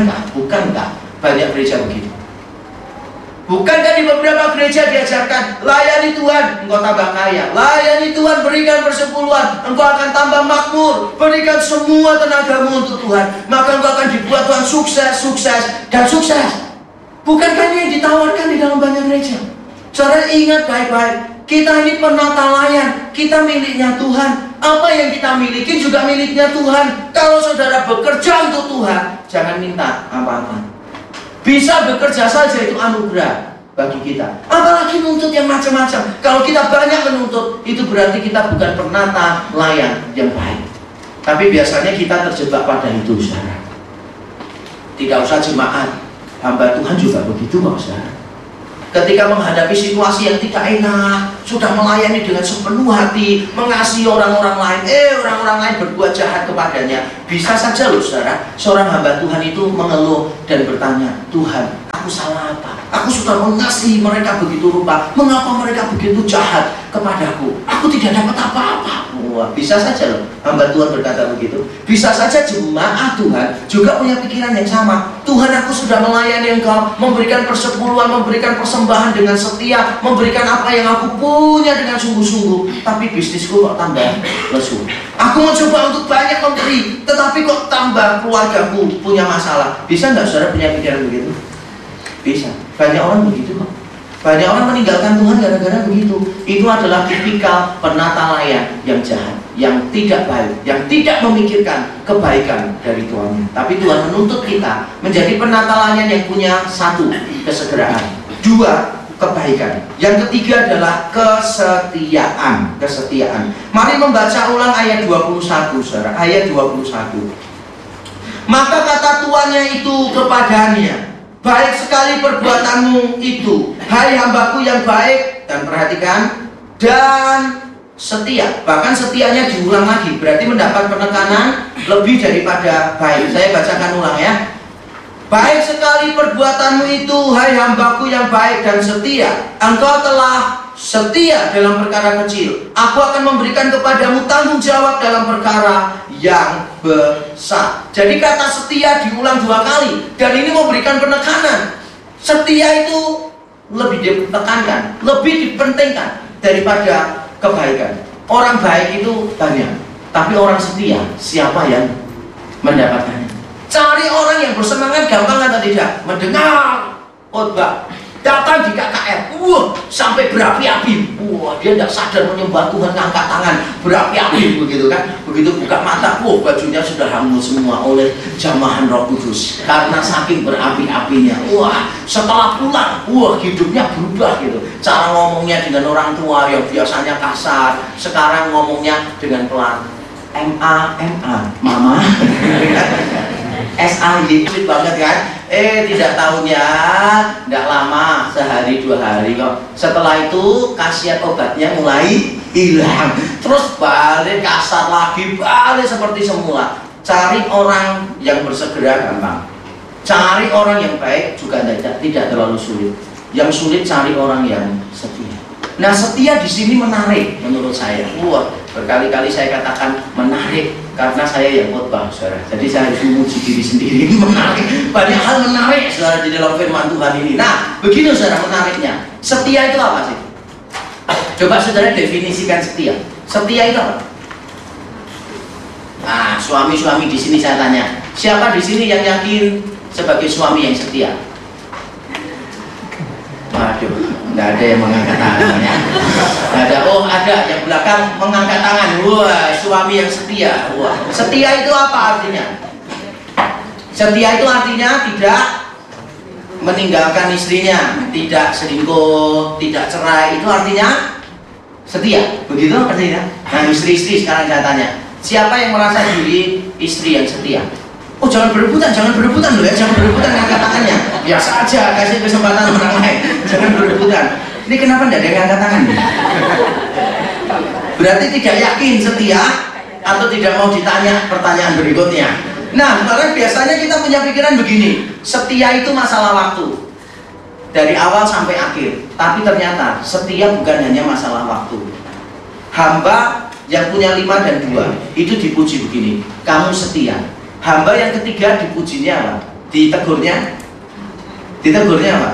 banyak gereja begitu? Bukankah di beberapa gereja diajarkan, layani Tuhan, engkau tambah kaya. Layani Tuhan, berikan persepuluhan, engkau akan tambah makmur. Berikan semua tenagamu untuk Tuhan, maka engkau akan dibuat Tuhan sukses, dan sukses. Bukankah ini yang ditawarkan di dalam banyak gereja? Saudara ingat baik-baik, kita ini penata layan, kita miliknya Tuhan. Apa yang kita miliki juga miliknya Tuhan. Kalau saudara bekerja untuk Tuhan, jangan minta apa-apa. Bisa bekerja saja itu anugerah bagi kita. Apalagi nuntut yang macam-macam. Kalau kita banyak menuntut, itu berarti kita bukan penata layan yang baik. Tapi biasanya kita terjebak pada itu, saudara. Tidak usah jemaat, hamba Tuhan juga begitu kok, saudara. Ketika menghadapi situasi yang tidak enak, sudah melayani dengan sepenuh hati, mengasihi orang-orang lain, orang-orang lain berbuat jahat kepadanya. Bisa saja loh saudara, seorang hamba Tuhan itu mengeluh dan bertanya, Tuhan, aku salah apa? Aku sudah mengasihi mereka begitu rupa, mengapa mereka begitu jahat kepadaku? Aku tidak dapat apa-apa. Wah, bisa saja loh hamba Tuhan berkata begitu. Bisa saja jemaat Tuhan juga punya pikiran yang sama. Tuhan, aku sudah melayani Engkau, memberikan persepuluhan, memberikan persembahan dengan setia, memberikan apa yang aku punya dengan sungguh-sungguh, tapi bisnisku kok tambah lesu. Aku mencoba untuk banyak memberi, tetapi kok tambah keluargaku punya masalah. Bisa nggak saudara punya pikiran begitu? Bisa. Banyak orang begitu kok. Banyak orang meninggalkan Tuhan gara-gara begitu. Itu adalah tipikal penata layan yang jahat, yang tidak baik, yang tidak memikirkan kebaikan dari Tuhan. Tapi Tuhan menuntut kita menjadi penata layan yang punya satu, kesegeraan, dua, kebaikan. Yang ketiga adalah kesetiaan. Mari membaca ulang ayat 21, saudara. Ayat 21. Maka kata tuannya itu kepadanya, baik sekali perbuatanmu itu, hai hambaku yang baik, dan perhatikan, dan setia. Bahkan setianya diulang lagi, berarti mendapat penekanan lebih daripada baik. Saya bacakan ulang ya. Baik sekali perbuatanmu itu, hai hambaku yang baik dan setia. Engkau telah setia dalam perkara kecil, aku akan memberikan kepadamu tanggung jawab dalam perkara yang besar. Jadi kata setia diulang 2 kali, dan ini memberikan penekanan. Setia itu lebih ditekankan, lebih dipentingkan daripada kebaikan. Orang baik itu banyak, tapi orang setia, siapa yang mendapatkannya? Cari orang yang bersemangat gampang atau tidak? Mendengar khotbah, datang di KKR, sampai berapi-api. Dia tidak sadar menyembah Tuhan, ngangkat tangan, berapi-api begitu kan. Begitu buka mata, bajunya sudah hangus semua oleh jamahan Roh Kudus karena saking berapi-apinya. Setelah pulang, hidupnya berubah gitu. Cara ngomongnya dengan orang tua yang biasanya kasar, sekarang ngomongnya dengan pelan. Mama. SAY, sweet banget kan? Tidak tahunya, tidak lama, sehari 2 hari kok. Setelah itu khasiat obatnya mulai hilang. Terus balik kasar lagi, balik seperti semula. Cari orang yang bersegera gampang. Cari orang yang baik juga tidak terlalu sulit. Yang sulit cari orang yang setia. Nah, setia di sini menarik menurut saya. Berkali-kali saya katakan menarik karena saya yang khotbah, saudara. Jadi saya harus memuji diri sendiri. Ini menarik, banyak hal menarik, saudara, di dalam firman Tuhan ini. Nah, begini saudara menariknya. Setia itu apa sih? Coba saudara definisikan setia. Setia itu apa? Nah, suami-suami di sini saya tanya, siapa di sini yang yakin sebagai suami yang setia? Waduh, nggak ada yang mengangkat tangan ya. Ada, oh ada yang belakang mengangkat tangan. Wah, suami yang setia. Wah, setia itu apa artinya? Setia itu artinya tidak meninggalkan istrinya, tidak selingkuh, tidak cerai. Itu artinya setia. Begitu artinya. Nah, istri-istri sekarang saya tanya, siapa yang merasa diri istri yang setia? Oh, jangan berebutan loh ya, jangan berebutan angkat tangannya. Biasa aja, kasih kesempatan orang lain. Jangan berebutan. Ini kenapa tidak ada yang angkat tangan? Berarti tidak yakin setia atau tidak mau ditanya pertanyaan berikutnya. Nah, karena biasanya kita punya pikiran begini, setia itu masalah waktu dari awal sampai akhir. Tapi ternyata setia bukan hanya masalah waktu. Hamba yang punya 5 dan 2 itu dipuji begini, kamu setia. Hamba yang ketiga dipujinya apa? Ditegurnya apa?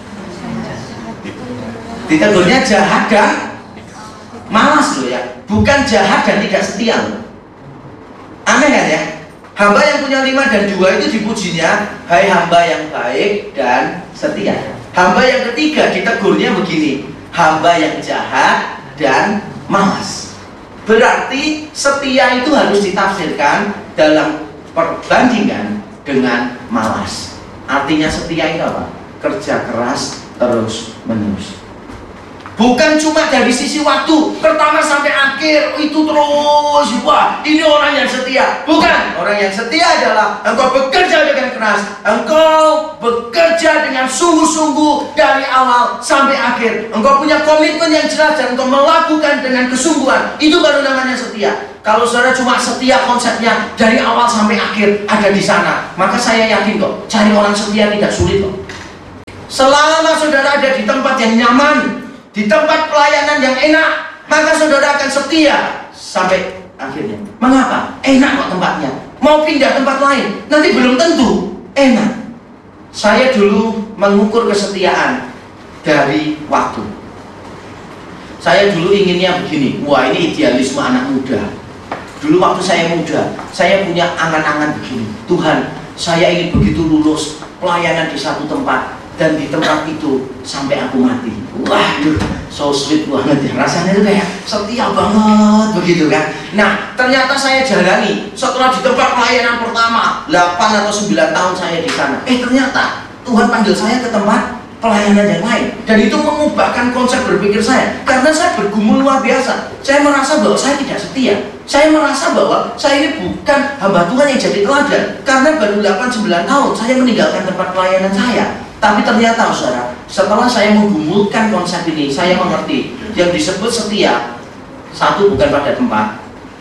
Ditegurnya jahat dan malas loh ya, bukan jahat dan tidak setia loh. Aneh kan ya? Hamba yang punya 5 dan 2 itu dipujinya, hai hamba yang baik dan setia. Hamba yang ketiga ditegurnya begini, hamba yang jahat dan malas. Berarti setia itu harus ditafsirkan dalam perbandingan dengan malas. Artinya setia itu apa? Kerja keras terus menerus. Bukan cuma dari sisi waktu, pertama sampai akhir itu terus, wah ini orang yang setia. Bukan, orang yang setia adalah engkau bekerja dengan keras, engkau bekerja dengan sungguh-sungguh dari awal sampai akhir. Engkau punya komitmen yang jelas dan engkau melakukan dengan kesungguhan. Itu baru namanya setia. Kalau saudara cuma setia konsepnya dari awal sampai akhir ada di sana, maka saya yakin kok cari orang setia tidak sulit kok. Selama saudara ada di tempat yang nyaman, di tempat pelayanan yang enak, maka saudara akan setia sampai akhirnya. Mengapa? Enak kok tempatnya. Mau pindah tempat lain, nanti belum tentu enak. Saya dulu mengukur kesetiaan dari waktu. Saya dulu inginnya begini, wah ini idealisme anak muda. Dulu waktu saya muda, saya punya angan-angan begini, Tuhan, saya ingin begitu lulus pelayanan di satu tempat, dan di tempat itu sampai aku mati. Wah, so sweet banget ya, rasanya itu kayak setia banget begitu kan. Nah, ternyata saya jalani setelah di tempat pelayanan pertama 8 atau 9 tahun saya di sana. Ternyata Tuhan panggil saya ke tempat pelayanan yang lain, dan itu mengubahkan konsep berpikir saya. Karena saya bergumul luar biasa, saya merasa bahwa saya tidak setia. Saya merasa bahwa saya ini bukan hamba Tuhan yang jadi teladan, karena baru 8-9 tahun saya meninggalkan tempat pelayanan saya. Tapi ternyata saudara, setelah saya menggumulkan konsep ini, saya mengerti yang disebut setia, satu bukan pada tempat,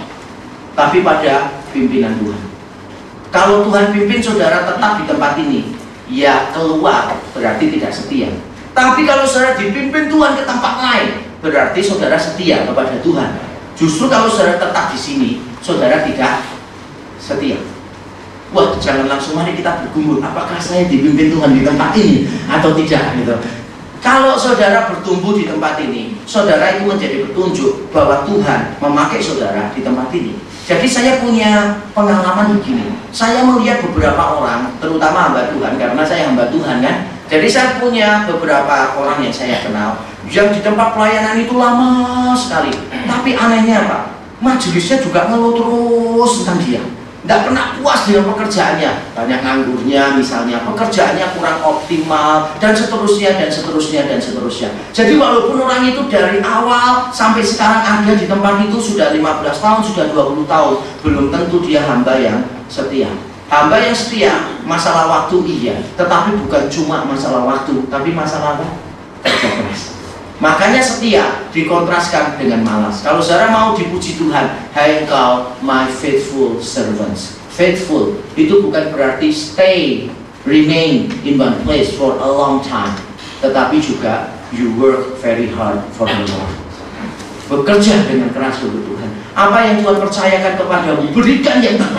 tapi pada pimpinan Tuhan. Kalau Tuhan pimpin saudara tetap di tempat ini, ya keluar berarti tidak setia. Tapi kalau saudara dipimpin Tuhan ke tempat lain, berarti saudara setia kepada Tuhan. Justru kalau saudara tetap di sini, saudara tidak setia. Wah, jangan langsung mari kita bergumul, apakah saya dipimpin Tuhan di tempat ini atau tidak gitu. Kalau saudara bertumbuh di tempat ini, saudara itu menjadi petunjuk bahwa Tuhan memakai saudara di tempat ini. Jadi saya punya pengalaman begini, saya melihat beberapa orang, terutama hamba Tuhan, karena saya hamba Tuhan kan. Jadi saya punya beberapa orang yang saya kenal, yang di tempat pelayanan itu lama sekali. Tapi anehnya apa? Majelisnya juga ngeluh terus tentang dia. Tidak pernah puas dengan pekerjaannya, banyak nganggurnya misalnya, pekerjaannya kurang optimal, dan seterusnya, dan seterusnya, dan seterusnya. Jadi walaupun orang itu dari awal sampai sekarang ada di tempat itu sudah 15 tahun, sudah 20 tahun, belum tentu dia hamba yang setia. Hamba yang setia, masalah waktu iya, tetapi bukan cuma masalah waktu, tapi masalah apa? Kerja keras. Makanya setia dikontraskan dengan malas. Kalau saudara mau dipuji Tuhan, hai engkau my faithful servants. Faithful itu bukan berarti stay, remain in one place for a long time, tetapi juga you work very hard for the Lord. Bekerja dengan keras untuk Tuhan. Apa yang Tuhan percayakan kepadamu, berikan yang terbaik.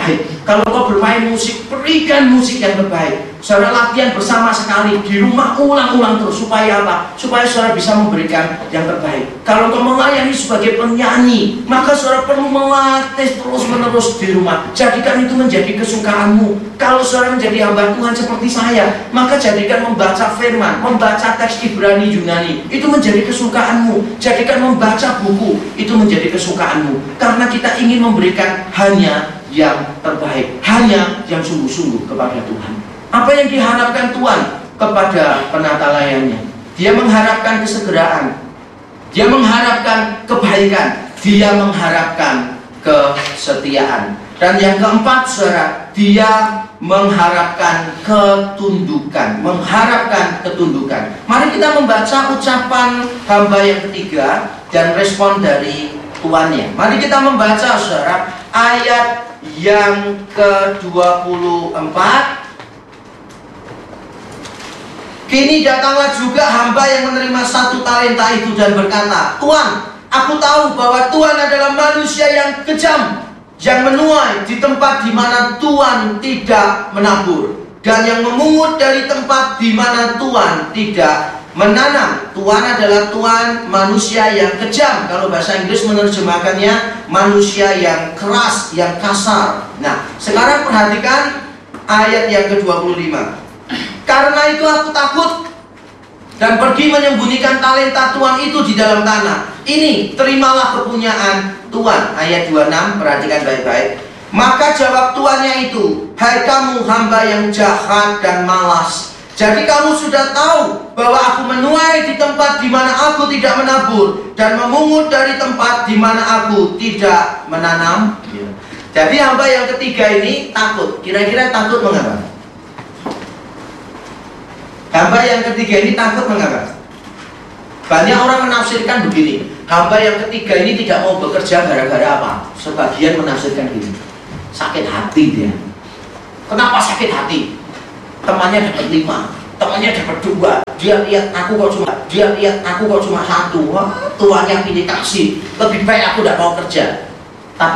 Kalau kau bermain musik, berikan musik yang terbaik. Saudara latihan bersama sekali di rumah, ulang-ulang terus. Supaya apa? Supaya saudara bisa memberikan yang terbaik. Kalau kau melayani sebagai penyanyi, maka saudara perlu melatih terus-menerus di rumah. Jadikan itu menjadi kesukaanmu. Kalau saudara menjadi hamba Tuhan seperti saya, maka jadikan membaca firman, membaca teks Ibrani Yunani, itu menjadi kesukaanmu. Jadikan membaca buku, itu menjadi kesukaanmu. Karena kita ingin memberikan hanya yang terbaik, hanya yang sungguh-sungguh kepada Tuhan. Apa yang diharapkan Tuhan kepada penata layarnya? Dia mengharapkan kesegeraan, dia mengharapkan kebaikan, dia mengharapkan kesetiaan. Dan yang keempat, saudara, dia mengharapkan ketundukan, mengharapkan ketundukan. Mari kita membaca ucapan hamba yang ketiga dan respon dari tuannya. Mari kita membaca, saudara, ayat yang ke-24. Kini datanglah juga hamba yang menerima 1 talenta itu dan berkata, Tuan, aku tahu bahwa Tuhan adalah manusia yang kejam, yang menuai di tempat di mana Tuhan tidak menabur, dan yang memungut dari tempat di mana Tuhan tidak menanam. Tuhan adalah Tuhan manusia yang kejam. Kalau bahasa Inggris menerjemahkannya manusia yang keras, yang kasar. Nah, sekarang perhatikan ayat yang ke-25. Karena itu aku takut dan pergi menyembunyikan talenta Tuhan itu di dalam tanah. Ini terimalah kepunyaan Tuhan. Ayat 26, perhatikan baik-baik. Maka jawab tuannya itu, hai kamu hamba yang jahat dan malas. Jadi kamu sudah tahu bahwa aku menuai di tempat di mana aku tidak menabur, dan memungut dari tempat di mana aku tidak menanam. Jadi hamba yang ketiga ini takut. Kira-kira takut mengapa? Hamba yang ketiga ini takut mengapa? Banyak orang menafsirkan begini, hamba yang ketiga ini tidak mau bekerja gara-gara apa? Sebagian menafsirkan gini, sakit hati dia. Kenapa sakit hati? Temannya dapat 5, temannya dapat 2. Dia lihat aku kok cuma 1. Wah, tuannya pilih kasih. Lebih baik aku tidak mau kerja.